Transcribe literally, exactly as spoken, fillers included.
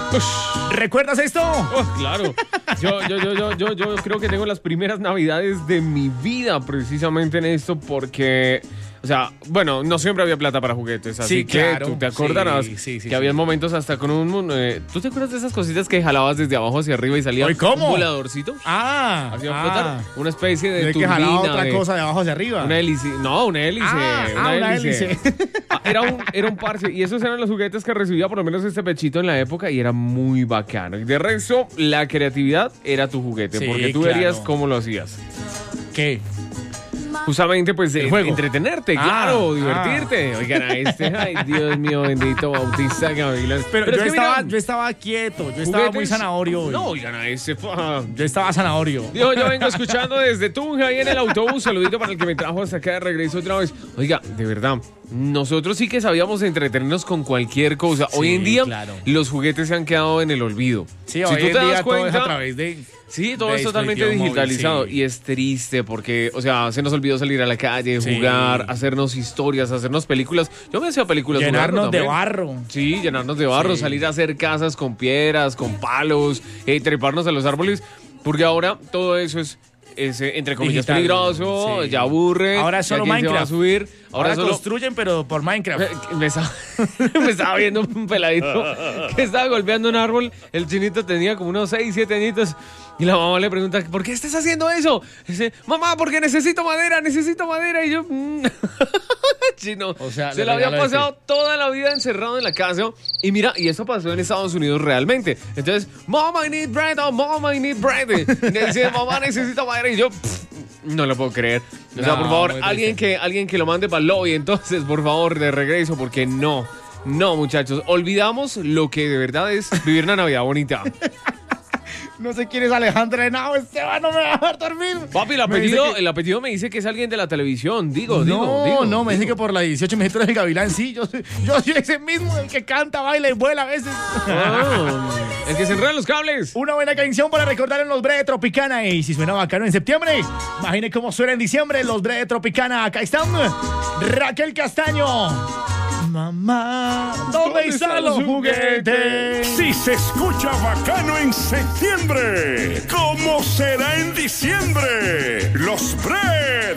¿Recuerdas esto? Oh, claro. Yo, yo, yo, yo, yo, yo creo que tengo las primeras navidades de mi vida precisamente en esto porque... O sea, bueno, no siempre había plata para juguetes, así Sí, que claro. tú te acordarás Sí, sí, sí, que había sí. momentos hasta con un... Eh, ¿Tú te acuerdas de esas cositas que jalabas desde abajo hacia arriba y salía Oye, ¿cómo? un voladorcito? Ah, Hacía ah. flotar una especie de De que turbina. jalaba otra de- cosa de abajo hacia arriba. Una hélice. No, una hélice. Ah, una, ah, una hélice. hélice. Ah, Era un, era un parche. Y esos eran los juguetes que recibía por lo menos este pechito en la época y era muy bacano. Y de resto, la creatividad era tu juguete. Sí, porque tú claro. verías cómo lo hacías. ¿Qué? Justamente, pues, eh, juego. entretenerte, Ah, claro, ah. divertirte. Oigan, a este, ay, Dios mío, bendito Bautista Gavilanes. Pero, es yo, que estaba, mira, yo estaba quieto, yo estaba muy juguetes- zanahorio hoy. No, oigan, a este, fa- Yo estaba zanahorio. Yo, yo vengo escuchando desde Tunja ahí en el autobús. Saludito para el que me trajo hasta acá de regreso otra vez. Oiga, de verdad, nosotros sí que sabíamos entretenernos con cualquier cosa. Hoy Sí, en día, claro. los juguetes se han quedado en el olvido. Sí, Si hoy tú en te día das todo es cuenta, a través de... sí, todo de es totalmente dispositivo móvil, digitalizado. sí. Y es triste porque, o sea, se nos olvidó salir a la calle, Sí. jugar, hacernos historias, hacernos películas. Yo me hacía películas jugando Llenarnos de también. barro. Sí, llenarnos de barro, Sí. salir a hacer casas con piedras, con palos, eh, treparnos a los árboles, porque ahora todo eso es, es eh, entre comillas, Digital, peligroso, sí. ya aburre. Ahora es ya solo quién se va a Minecraft. subir. Ahora, Ahora solo... construyen, pero por Minecraft. Eh, Me estaba, me estaba viendo un peladito que estaba golpeando un árbol. El chinito tenía como unos seis, siete añitos. Y la mamá le pregunta, ¿por qué estás haciendo eso? Dice, mamá, porque necesito madera, necesito madera. Y yo, mm. Chino, O sea, se le le había regaló pasado este. toda la vida encerrado en la casa. Y mira, y eso pasó en Estados Unidos realmente. Entonces, Mom, I need bread, oh, Mom, I need bread. Y le dice, mamá, necesito madera. Y yo, pff, no lo puedo creer. O sea, No, por favor, muy alguien triste. que, alguien que lo mande para el lobby, entonces, por favor, de regreso, porque no. No, muchachos, olvidamos lo que de verdad es vivir una Navidad bonita. No sé quién es Alejandra Henao, Esteban, no me va a dejar dormir. Papi, el Me dice apellido, que- el apellido me dice que es alguien de la televisión. Digo, digo, no, digo. no, me dice digo. que por la dieciocho me dijiste el Gavilán, sí, yo soy, yo soy ese mismo, el que canta, baila y vuela a veces. Ah, el que se enreda en los cables. Una buena canción para recordar en los Bre de Tropicana. Y si suena bacano en septiembre, imagine cómo suena en diciembre los Bre de Tropicana. Acá están Raquel Castaño. Mamá, ¿dónde están los juguetes? Si se escucha bacano en septiembre, ¿cómo será en diciembre? Los Bre